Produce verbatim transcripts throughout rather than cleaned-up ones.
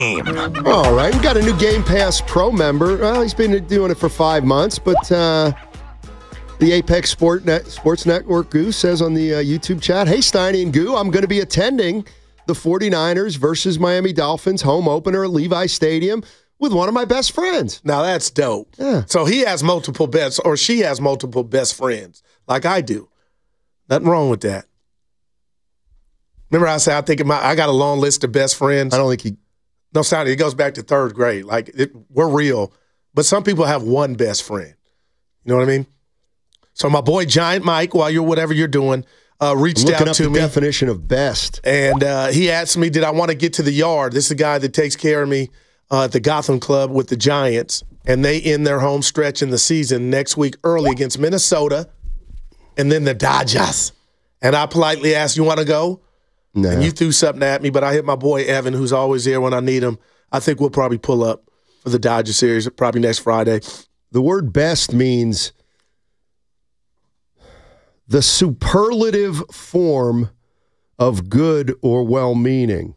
All right, we got a new Game Pass Pro member. Well, he's been doing it for five months, but uh, the Apex Sport Net, Sports Network Goo says on the uh, YouTube chat, hey, Steiny and Goo, I'm going to be attending the 49ers versus Miami Dolphins home opener at Levi Stadium with one of my best friends. Now, that's dope. Yeah. So he has multiple best, or she has multiple best friends, like I do. Nothing wrong with that. Remember I said I think my, I got a long list of best friends? I don't think he... No, Sonny, it goes back to third grade. Like, it, we're real. But some people have one best friend. You know what I mean? So my boy Giant Mike, while you're whatever you're doing, uh, reached Looking out up to the me. definition of best. And uh, he asked me, did I want to get to the yard? This is the guy that takes care of me uh, at the Gotham Club with the Giants. And they end their home stretch in the season next week early against Minnesota and then the Dodgers. And I politely asked, you want to go? No. And you threw something at me, but I hit my boy Evan, who's always there when I need him. I think we'll probably pull up for the Dodger series probably next Friday. The word best means the superlative form of good or well-meaning,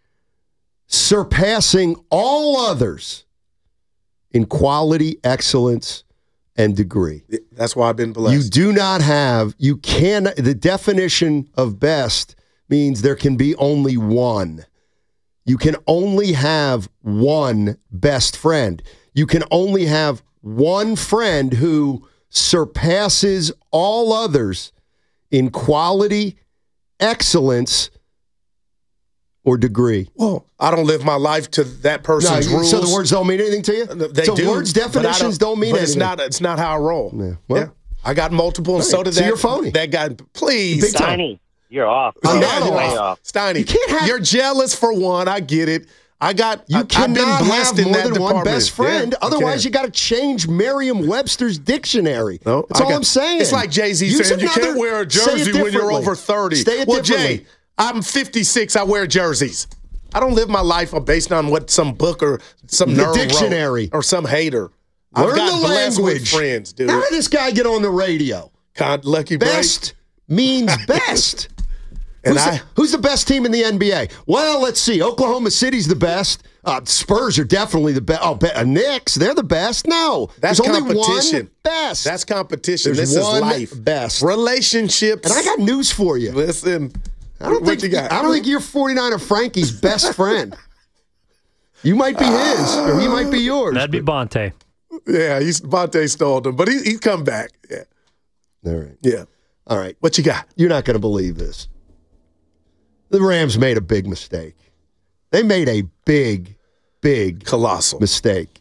surpassing all others in quality, excellence, and degree. That's why I've been blessed. You do not have, you can, the definition of best means there can be only one. You can only have one best friend. You can only have one friend who surpasses all others in quality, excellence, or degree. Well, I don't live my life to that person's no, rules. So the words don't mean anything to you? They so do, words, definitions don't, don't mean but anything. It's not, it's not how I roll. Yeah. Well, yeah. I got multiple, and right. so did so that. You're phony. That guy, please. Big time. Steiny, you're off. I'm Bro. not You're off. way off. Steiny, You can't have- you're jealous for one. I get it. I got. You I, cannot I've been blessed have in more that than department. one best friend. Yeah, Otherwise, you, you got to change Merriam-Webster's dictionary. No, That's I all got, I'm saying. It's like Jay-Z Use saying you another- can't wear a say it jersey when you're differently. over thirty. Say it well, differently. Jay, I'm fifty-six. I wear jerseys. I don't live my life based on what some book or some The nerd dictionary. wrote or some hater. Learn I've got the blessed language. with friends, dude. How did this guy get on the radio? Con- lucky break. Best means best. And who's, I, the, who's the best team in the N B A? Well, let's see. Oklahoma City's the best. Uh, Spurs are definitely the best. Oh, be- uh, Knicks, they're the best. No, That's there's only competition. one best. That's competition. There's this one is life. best. Relationships. And I got news for you. Listen. I don't what think you got? I don't think you're 49er Frankie's best friend. You might be his, or he might be yours. That'd be Bonte. Yeah, he's Bonte stole him, but he he's come back. Yeah. All right. Yeah. All right. What you got? You're not going to believe this. The Rams made a big mistake. They made a big, big Colossal mistake.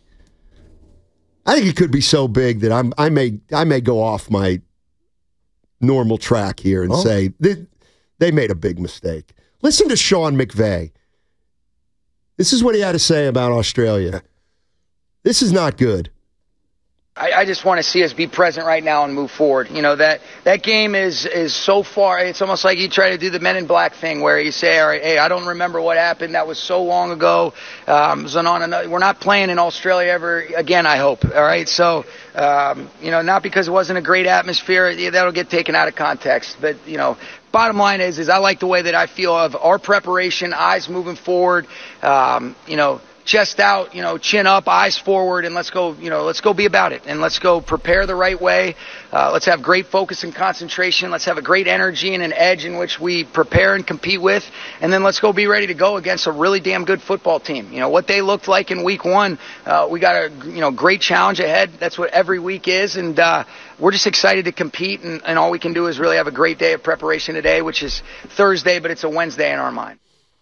I think it could be so big that I'm I may I may go off my normal track here and oh. say they, they made a big mistake. Listen to Sean McVay. This is what he had to say about Australia. This is not good. I, I just want to see us be present right now and move forward. You know, that that game is is so far. It's almost like you try to do the Men in Black thing where you say, all right, hey, I don't remember what happened. That was so long ago. Um, so on another, we're not playing in Australia ever again, I hope. All right. So, um, you know, not because it wasn't a great atmosphere. Yeah, that'll get taken out of context. But, you know, bottom line is, is I like the way that I feel of our preparation, eyes moving forward, um, you know, chest out, you know, chin up, eyes forward, and let's go, you know, let's go be about it. And let's go prepare the right way. Uh, let's have great focus and concentration. Let's have a great energy and an edge in which we prepare and compete with. And then let's go be ready to go against a really damn good football team. You know, what they looked like in week one, uh, we got a, you know, great challenge ahead. That's what every week is. And uh, we're just excited to compete. And, and all we can do is really have a great day of preparation today, which is Thursday, but it's a Wednesday in our mind.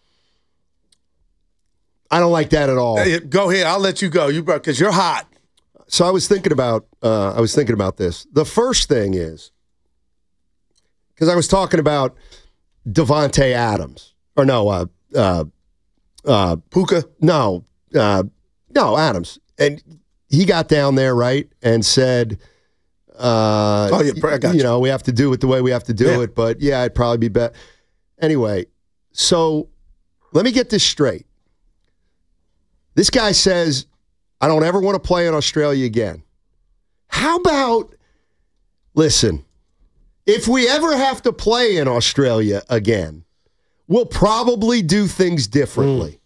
I don't like that at all. Hey, go ahead. I'll let you go. You because you're hot. So I was thinking about uh, I was thinking about this. The first thing is because I was talking about Devontae Adams or no, uh, uh, uh, Puka. No, uh, no Adams, and he got down there right and said, uh, "Oh yeah, I got you. You know, we have to do it the way we have to do yeah. it." But yeah, it'd probably be better anyway. So let me get this straight. This guy says, I don't ever want to play in Australia again. How about, listen, if we ever have to play in Australia again, we'll probably do things differently. Mm.